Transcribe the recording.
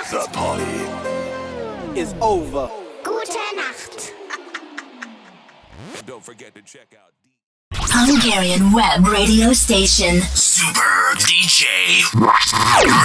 Nacht. The party is over. Gute Nacht. Don't forget to check out Hungarian web radio station Super DJ